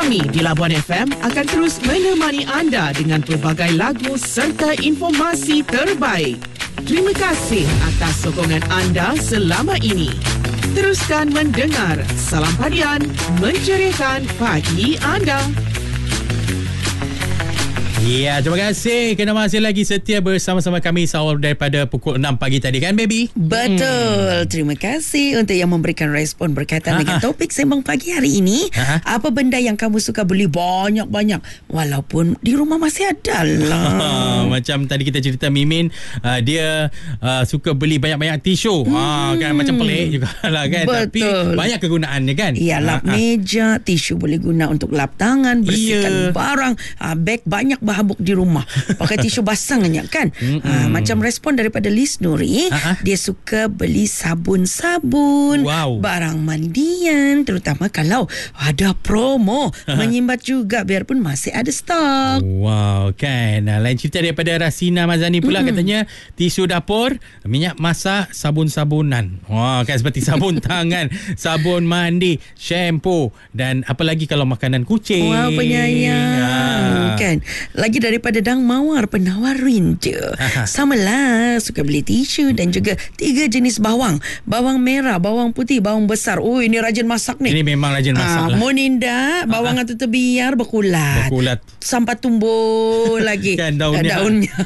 Kami di Labuan FM akan terus menemani anda dengan pelbagai lagu serta informasi terbaik. Terima kasih atas sokongan anda selama ini. Teruskan mendengar Salam Harian menceriakan pagi anda. Ya, terima kasih kerana masih lagi setia bersama-sama kami awal daripada pukul 6 pagi tadi kan, baby? Betul. Terima kasih untuk yang memberikan respon berkaitan dengan topik sembang pagi hari ini. Apa benda yang kamu suka beli banyak-banyak walaupun di rumah masih ada lah. Macam tadi kita cerita Mimin, dia suka beli banyak-banyak tisu. Kan macam pelik jugalah kan. Betul. Tapi banyak kegunaannya kan. Ya, lap meja, tisu boleh guna untuk lap tangan, bersihkan barang, beg banyak habuk di rumah pakai tisu basahnya kan. Macam respon daripada Liz Nuri, dia suka beli sabun-sabun, barang mandian, terutama kalau ada promo, menyimbat juga biarpun masih ada stok. Wow, kan. Lain cerita daripada Rasina Mazani pula, katanya tisu dapur, minyak masak, sabun-sabunan. Wah, kan seperti sabun tangan, sabun mandi, shampoo dan apa lagi kalau makanan kucing. Wow, penyayang. Kan. Lagi daripada Dang Mawar, penawar rindu. Samalah, suka beli tisu dan juga 3 jenis bawang. Bawang merah, bawang putih, bawang besar. Oh, ini rajin masak ni. Ini memang rajin masak lah. Moninda, bawang itu terbiar berkulat. Sampai tumbuh lagi kan daunnya.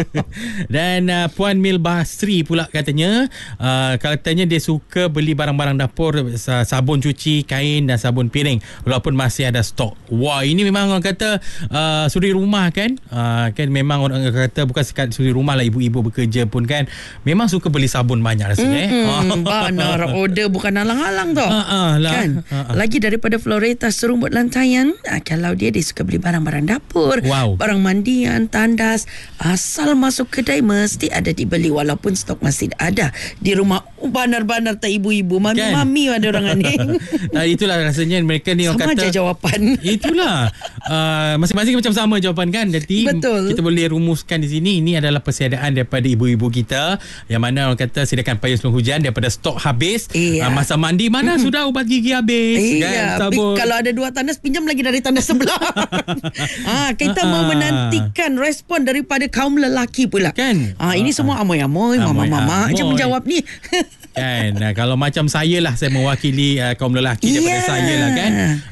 Dan Puan Mil Basri pula katanya dia suka beli barang-barang dapur, sabun cuci, kain dan sabun piring walaupun masih ada stok. Wah, ini memang orang kata suri rumah kan. Kan memang orang kata bukan sekadar suri rumah lah, ibu-ibu bekerja pun kan memang suka beli sabun banyak rasanya. Benar, order bukan halang-halang tau. Kan. Lagi daripada Floreta Serumbut Lantaian, kalau dia suka beli barang-barang dapur, barang mandian, tandas, asal masuk kedai mesti ada dibeli walaupun stok masih ada di rumah. Banar-banar tak ibu-ibu, mami-mami ada orang ni. Itulah rasanya mereka ni orang sama kata je jawapan. Itulah masing-masing macam sama jawapan kan. Jadi kita boleh rumuskan di sini, ini adalah persediaan daripada ibu-ibu kita yang mana orang kata sediakan payung sebelum hujan daripada stok habis. Masa mandi mana sudah ubat gigi habis kan, sabun. Kalau ada 2 tandas, pinjam lagi dari tandas sebelah. Kita mau menantikan respon daripada kaum lelaki pula kan. Ini semua amoy-amoy, mama-mama je menjawab ni. Kan, kalau macam saya lah, saya mewakili kaum lelaki daripada saya lah kan.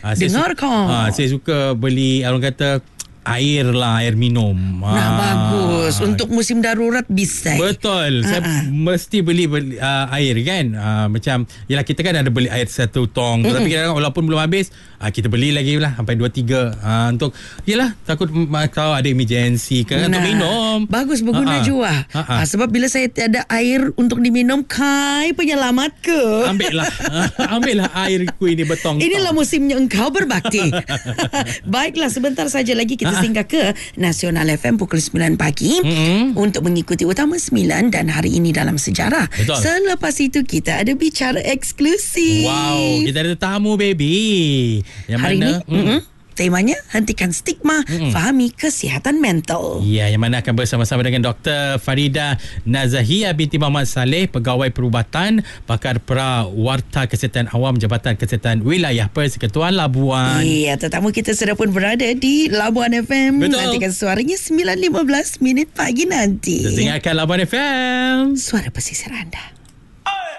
Saya suka beli orang kata air minum. Bagus. Untuk musim darurat bisa. Betul. Saya mesti beli air kan. Macam yalah, kita kan ada beli air 1 tong. Tapi kadang-kadang walaupun belum habis, kita beli lagi lah sampai 2-3 untuk yalah, takut kalau ada emergency kan untuk minum. Bagus, berguna juga. Sebab bila saya tiada air untuk diminum, kai penyelamat ke? Ambillah airku ini betong. Inilah musimnya engkau berbakti. Baiklah, sebentar saja lagi kita singgah ke Nasional FM pukul 9 pagi untuk mengikuti Utama 9 dan hari ini dalam sejarah. Betul. Selepas itu kita ada bicara eksklusif. Wow, kita ada tamu, baby. Yang hari mana ini temanya hentikan stigma, fahami kesihatan mental. Ya, yang mana akan bersama-sama dengan Dr. Farida Nazahia binti Muhammad Saleh, pegawai perubatan, pakar Prawarta Kesihatan Awam Jabatan Kesihatan Wilayah Persekutuan Labuan. Ya, tetamu kita sudah pun berada di Labuan FM. Betul. Nantikan suaranya 9.15 pagi nanti. Dengarkan Labuan FM. Suara pesisir anda.